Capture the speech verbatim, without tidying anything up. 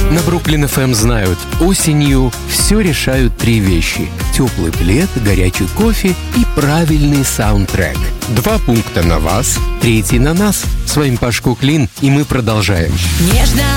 На Бруклин эф эм знают, осенью все решают три вещи: теплый плед, горячий кофе и правильный саундтрек. Два пункта на вас, третий на нас. С вами Паш Куклин, и мы продолжаем. Нежно